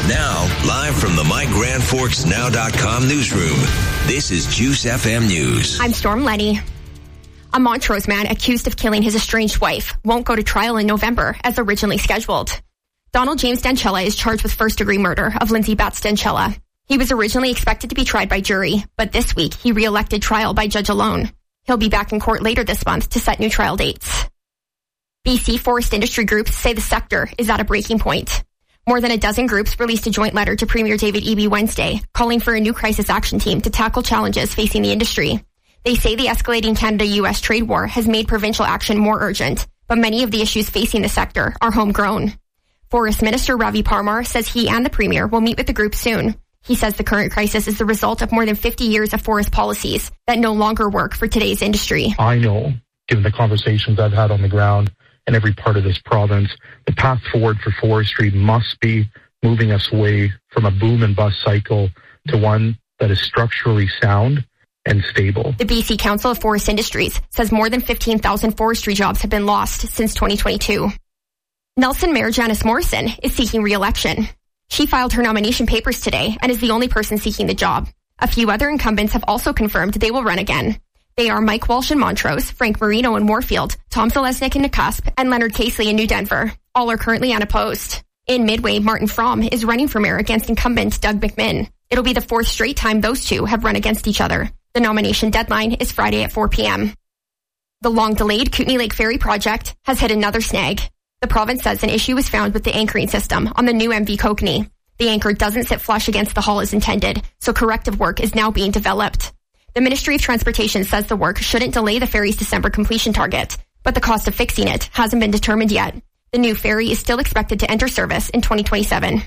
Now, live from the MyGrandForksNow.com newsroom, this is Juice FM News. I'm Storm Lenny. A Montrose man accused of killing his estranged wife won't go to trial in November as originally scheduled. Donald James Dancella is charged with first-degree murder of Lindsay Batts Dancella. He was originally expected to be tried by jury, but this week he re-elected trial by judge alone. He'll be back in court later this month to set new trial dates. BC forest industry groups say the sector is at a breaking point. More than a dozen groups released a joint letter to Premier David Eby Wednesday, calling for a new crisis action team to tackle challenges facing the industry. They say the escalating Canada-US trade war has made provincial action more urgent, but many of the issues facing the sector are homegrown. Forest Minister Ravi Parmar says he and the Premier will meet with the group soon. He says the current crisis is the result of more than 50 years of forest policies that no longer work for today's industry. I know, given the conversations I've had on the ground in every part of this province, the path forward for forestry must be moving us away from a boom and bust cycle to one that is structurally sound and stable. The BC Council of Forest Industries says more than 15,000 forestry jobs have been lost since 2022. Nelson Mayor Janice Morrison is seeking re-election. She filed her nomination papers today and is the only person seeking the job. A few other incumbents have also confirmed they will run again. They are Mike Walsh in Montrose, Frank Marino in Moorfield, Tom Zalesnik in Nakusp, and Leonard Casely in New Denver. All are currently unopposed. In Midway, Martin Fromm is running for mayor against incumbent Doug McMinn. It'll be the fourth straight time those two have run against each other. The nomination deadline is Friday at 4 p.m. The long-delayed Kootenay Lake Ferry project has hit another snag. The province says an issue was found with the anchoring system on the new MV Kokanee. The anchor doesn't sit flush against the hull as intended, so corrective work is now being developed. The Ministry of Transportation says the work shouldn't delay the ferry's December completion target, but the cost of fixing it hasn't been determined yet. The new ferry is still expected to enter service in 2027.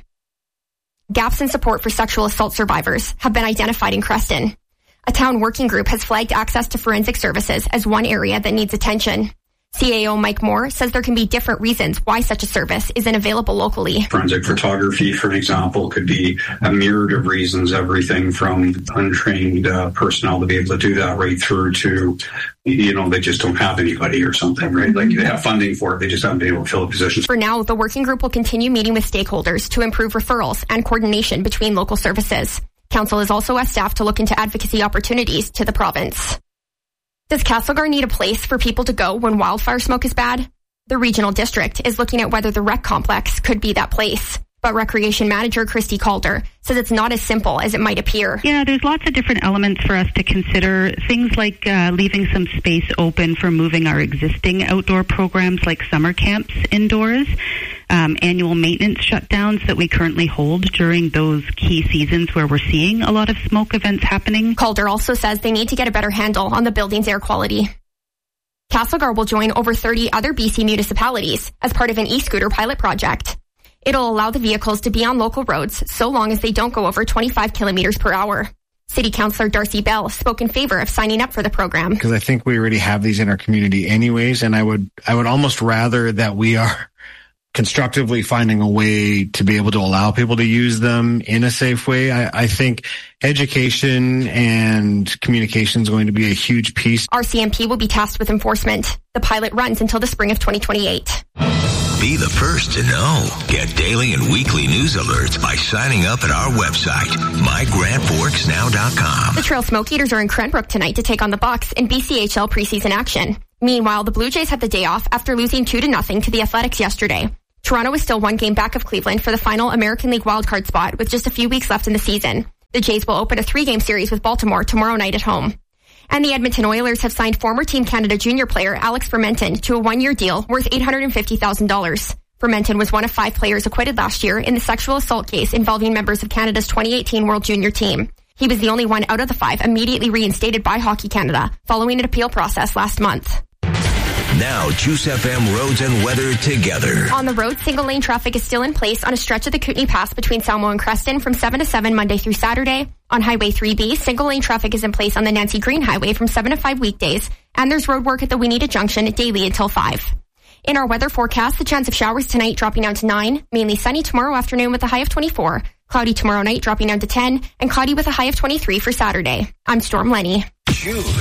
Gaps in support for sexual assault survivors have been identified in Creston. A town working group has flagged access to forensic services as one area that needs attention. CAO Mike Moore says there can be different reasons why such a service isn't available locally. Forensic photography, for example, could be a myriad of reasons, everything from untrained personnel to be able to do that right through to, they just don't have anybody or something, right? Like they have funding for it, they just haven't been able to fill the positions. For now, the working group will continue meeting with stakeholders to improve referrals and coordination between local services. Council has also asked staff to look into advocacy opportunities to the province. Does Castlegar need a place for people to go when wildfire smoke is bad? The regional district is looking at whether the rec complex could be that place. But Recreation Manager Christy Calder says it's not as simple as it might appear. Yeah, there's lots of different elements for us to consider. Things like leaving some space open for moving our existing outdoor programs like summer camps indoors. Annual maintenance shutdowns that we currently hold during those key seasons where we're seeing a lot of smoke events happening. Calder also says they need to get a better handle on the building's air quality. Castlegar will join over 30 other BC municipalities as part of an e-scooter pilot project. It'll allow the vehicles to be on local roads so long as they don't go over 25 kilometers per hour. City Councillor Darcy Bell spoke in favor of signing up for the program. Because I think we already have these in our community anyways, and I would almost rather that we are constructively finding a way to be able to allow people to use them in a safe way. I think education and communication is going to be a huge piece. RCMP will be tasked with enforcement. The pilot runs until the spring of 2028. Be the first to know. Get daily and weekly news alerts by signing up at our website, MyGrandForksNow.com. The Trail Smoke Eaters are in Cranbrook tonight to take on the Bucks in BCHL preseason action. Meanwhile, the Blue Jays had the day off after losing 2-0 to the Athletics yesterday. Toronto is still one game back of Cleveland for the final American League wildcard spot with just a few weeks left in the season. The Jays will open a 3-game series with Baltimore tomorrow night at home. And the Edmonton Oilers have signed former Team Canada junior player Alex Fermenton to a one-year deal worth $850,000. Fermenton was one of 5 players acquitted last year in the sexual assault case involving members of Canada's 2018 World Junior team. He was the only one out of the 5 immediately reinstated by Hockey Canada following an appeal process last month. Now, Juice FM roads and weather together. On the road, single-lane traffic is still in place on a stretch of the Kootenay Pass between Salmo and Creston from 7 to 7 Monday through Saturday. On Highway 3B, single-lane traffic is in place on the Nancy Green Highway from 7 to 5 weekdays, and there's road work at the Wineta Junction daily until 5. In our weather forecast, the chance of showers tonight dropping down to 9, mainly sunny tomorrow afternoon with a high of 24, cloudy tomorrow night dropping down to 10, and cloudy with a high of 23 for Saturday. I'm Storm Lenny. Juice.